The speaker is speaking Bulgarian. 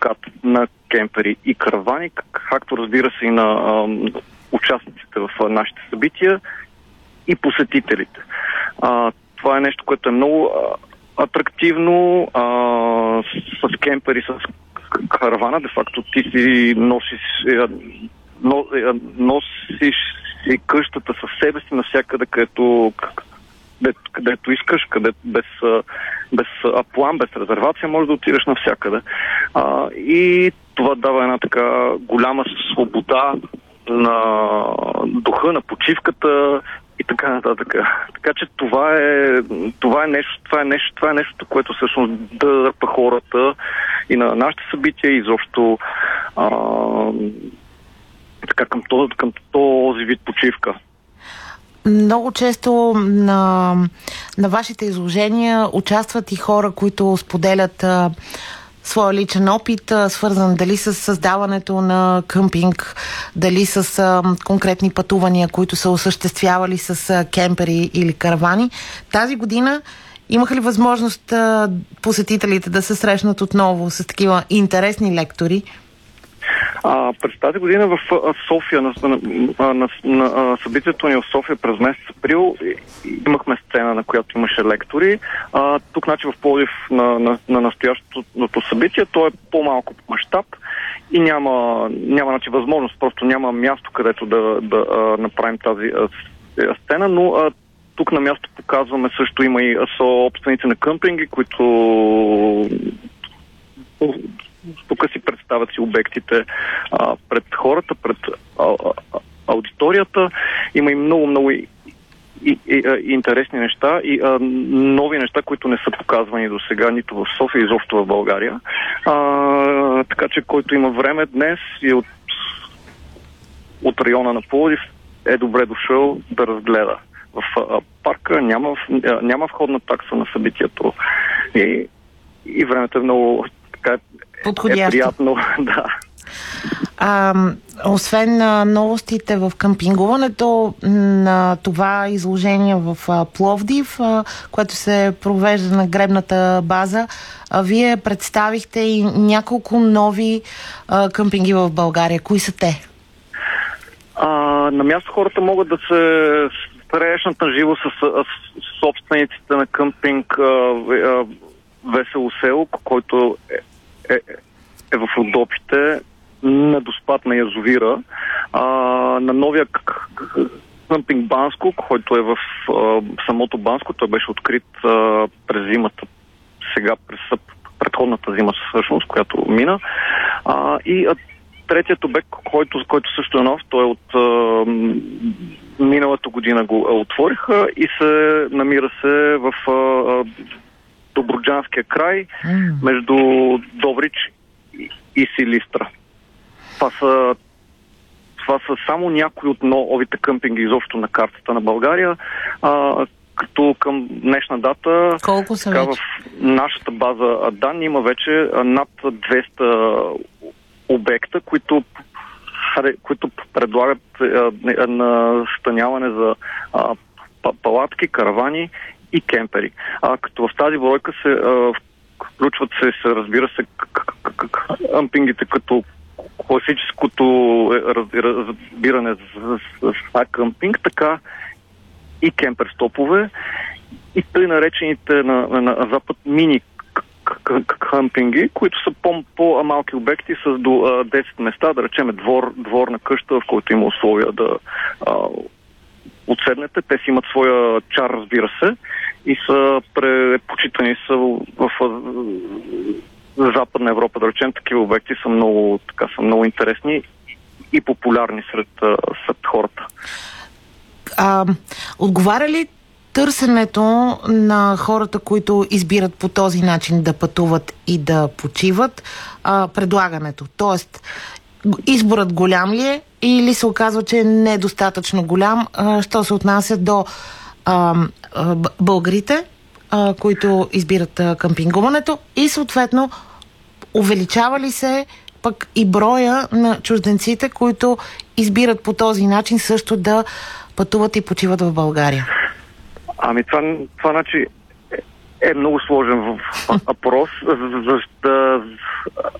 прокат на кемпери и каравани, както разбира се и на участниците в нашите събития и посетителите. Това е нещо, което е много атрактивно, с кемпери, с каравана. Де факто ти си носиш и къщата със себе си навсякъде, където искаш, без план, без резервация, можеш да отидеш навсякъде. И това дава една така голяма свобода на духа, на почивката и така нататък. Така че това е нещо, което всъщност дърпа хората и на нашите събития, и изобщо така към този вид почивка. Много често на вашите изложения участват и хора, които споделят своя личен опит, свързан дали с създаването на къмпинг, дали с конкретни пътувания, които са осъществявали с кемпери или каравани. Тази година имаха ли възможност посетителите да се срещнат отново с такива интересни лектори? През тази година в София, на събитието ни в София през месец април, имахме сцена, на която имаше лектори. Тук, значи, в Пловдив на настоящото събитие, то е по-малко по мащаб и няма значи, възможност, просто няма място, където да направим тази сцена, но тук на място показваме също, има и собственици на къмпинги, които тук си представят си обектите пред хората, пред аудиторията. Има и много интересни неща и нови неща, които не са показвани до сега нито в София, изобщо в България. Така че който има време днес и от района на Пловдив е добре дошъл да разгледа. В парка няма входна такса на събитието и времето е много така подходящо. Е приятно, да. Освен новостите в къмпингуването, на това изложение в Пловдив, което се провежда на гребната база, вие представихте и няколко нови къмпинги в България. Кои са те? На място хората могат да се срещнат на живо с собствениците на къмпинг Весело село, който е в Родопите, на доспад на язовира, на новия къмпинг Банско, който е в самото Банско. Той беше открит през зимата, сега през предходната зима всъщност, която мина. И третият обект, който също е нов, той е от миналата година го отвориха и намира се в Добруджанския край, между Добрич и Силистра. Това са само някои от новите къмпинги изобщо на картата на България, като към днешна дата колко са вече? В нашата база данни има вече над 200 обекта, които предлагат настаняване за палатки, каравани и кемпери. Като в тази бройка включват се, разбира се, къмпингите като класическото разбиране за къмпинг, така и кемпер стопове и тъй наречените на Запад мини къмпинги, които са по-малки обекти с до 10 места, да речем дворна къща, в който има условия да отседнете. Те си имат своя чар, разбира се, и са предпочитани в Западна Европа, да речем. Такива обекти са много интересни и популярни сред хората. Отговаря ли търсенето на хората, които избират по този начин да пътуват и да почиват, предлагането? Тоест, изборът голям ли е или се оказва, че е недостатъчно голям, що се отнася до българите, които избират къмпингуването, и съответно увеличава ли се пък и броя на чужденците, които избират по този начин също да пътуват и почиват в България? Това значи е много сложен въпрос,